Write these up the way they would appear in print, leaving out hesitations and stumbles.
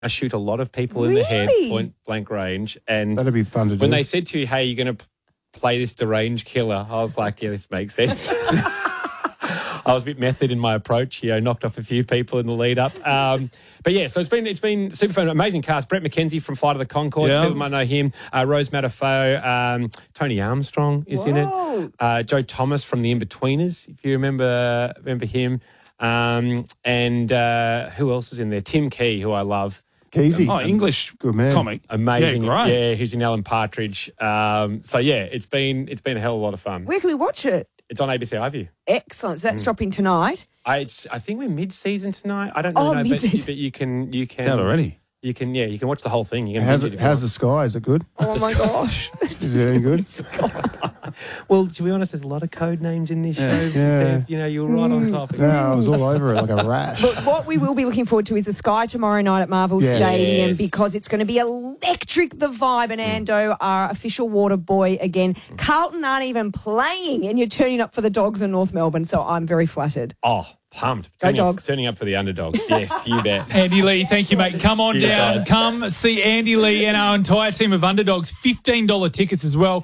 I shoot a lot of people in the head, point blank range. And that'd be fun to do. When they said to you, hey, you're going to play this deranged killer, I was like, yeah, this makes sense. I was a bit method in my approach. Knocked off a few people in the lead up. But yeah, so it's been super fun. Amazing cast. Brett McKenzie from Flight of the Conchords. People might know him. Rose Matafo. Tony Armstrong is in it. Joe Thomas from The In-Betweeners, if you remember him. And who else is in there? Tim Key, who I love. Keezy. English good man. comic. Amazing. Yeah, great. Yeah, who's in Alan Partridge. So yeah, it's been a hell of a lot of fun. Where can we watch it? It's on ABC iView. Excellent. So that's dropping tonight. I think we're mid-season tonight. I don't really know, but you can. It's out already. You can watch the whole thing. You can how's the sky? Is it good? Oh my gosh. Is it any good? Well, to be honest, there's a lot of code names in this show. Yeah. You're right on top. No, I was all over it like a rash. Look, what we will be looking forward to is the Sky tomorrow night at Marvel Stadium because it's going to be electric, the vibe, and Ando, our official water boy again. Carlton aren't even playing and you're turning up for the Dogs in North Melbourne, so I'm very flattered. Oh, pumped. Go Dogs. Turning up for the underdogs. Yes, you bet. Andy Lee, thank you, mate. Come on down. Guys. Come see Andy Lee and our entire team of underdogs. $15 tickets as well.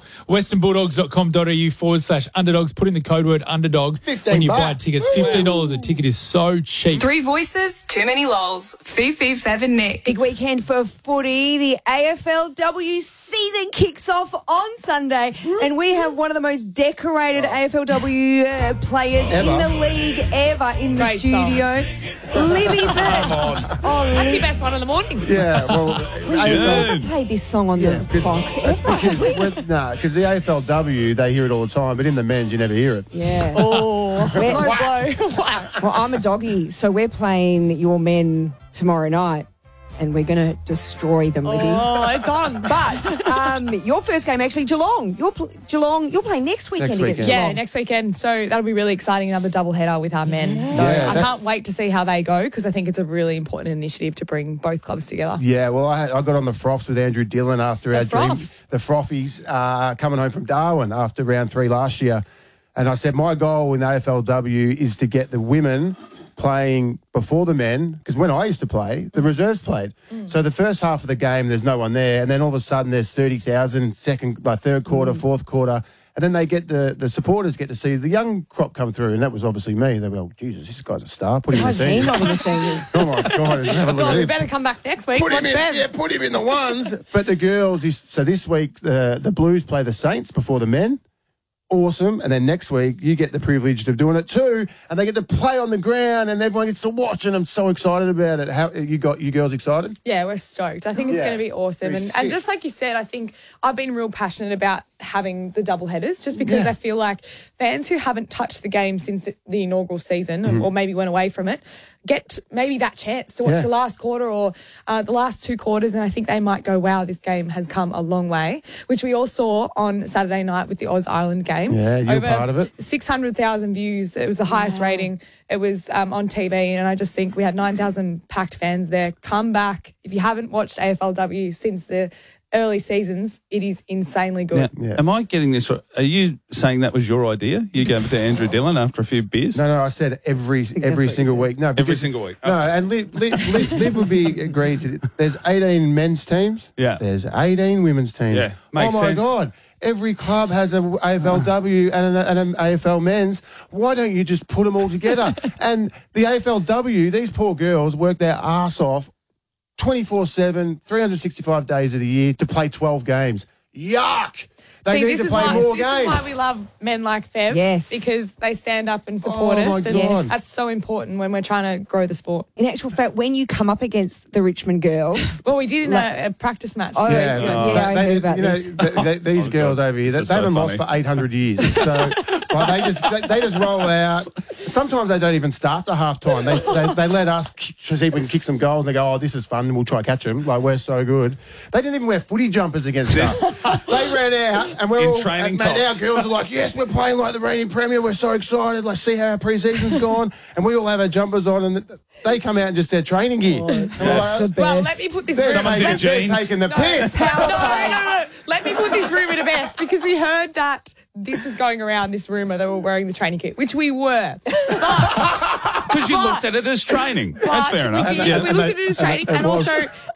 westernbulldogs.com.au/underdogs. Put in the code word underdog when you buy tickets. $15 a ticket is so cheap. Three voices, too many lols. Fifi, Fev and Nick. Big weekend for footy. The AFLW season kicks off on Sunday and we have one of the most decorated AFLW players in the league ever in the Great studio. Libby Bird. That's your best one in the morning. Yeah, well, We should never play this song on the box ever. Because the AFLW, they hear it all the time, but in the men's, you never hear it. Yeah. Oh, Well, I'm a doggy, so we're playing your men tomorrow night. And we're going to destroy them, Libby. Oh, it's on. But your first game, actually, Geelong. You're playing next weekend against Geelong. Yeah, next weekend. So that'll be really exciting, another doubleheader with our men. So I can't wait to see how they go because I think it's a really important initiative to bring both clubs together. Yeah, well, I got on the Froths with Andrew Dillon after our Froths? the Frothies coming home from Darwin after round 3 last year. And I said, my goal in AFLW is to get the women playing before the men, because when I used to play, the reserves played. So the first half of the game, there's no one there, and then all of a sudden there's 30,000 third quarter, fourth quarter, and then they get the supporters get to see the young crop come through, and that was obviously me. They were like, Jesus, this guy's a star. Put him in the seniors. Oh my God, have a look at We him. better come back next week. Put him in the ones. But the girls, so this week the Blues play the Saints before the men. Awesome. And then next week, you get the privilege of doing it too, and they get to play on the ground, and everyone gets to watch, and I'm so excited about it. How you girls excited? Yeah, we're stoked. I think it's going to be awesome. And just like you said, I think I've been real passionate about having the double headers just because I feel like fans who haven't touched the game since the inaugural season or maybe went away from it get maybe that chance to watch the last quarter or the last 2 quarters, and I think they might go, wow, this game has come a long way, which we all saw on Saturday night with the Oz-Ireland game. Yeah, you were part of it. 600,000 views. It was the highest rating. It was on TV, and I just think we had 9,000 packed fans there. Come back. If you haven't watched AFLW since the early seasons, it is insanely good. Now, am I getting this right? Are you saying that was your idea? You gave it to Andrew Dillon after a few beers? No, I said every single week. No, every single week. No, and Liv would be agreed to. There's 18 men's teams. Yeah. There's 18 women's teams. Yeah, makes sense. Oh my God. Every club has an AFLW and an AFL men's. Why don't you just put them all together? And the AFLW, these poor girls work their arse off 24/7, 365 days of the year to play 12 games. Yuck! They need to play more games. This is why we love men like Fev. Yes. Because they stand up and support us. My And God. that's so important when we're trying to grow the sport. In actual fact, when you come up against the Richmond girls... Well, we did in a practice match. Oh, Yeah, I heard about this. These girls over here, they haven't lost for 800 years. So they just roll out. Sometimes they don't even start to half time. They let us see if we can kick some goals. And they go, oh, this is fun, and we'll try to catch them. Like, we're so good. They didn't even wear footy jumpers against us. They ran out, and we're In all... training mate, our tops. girls are like, yes, we're playing like the reigning premier. We're so excited. Like, see how our pre-season's gone. And we all have our jumpers on, and they come out in just their training gear. That's the best. Well, let me put this They're Someone's in jeans. taking the piss. No. Let me put this rumour to best because we heard that this was going around, this rumour they were wearing the training kit, which we were. Because you looked at it as training. That's fair enough. We looked at it as training, and also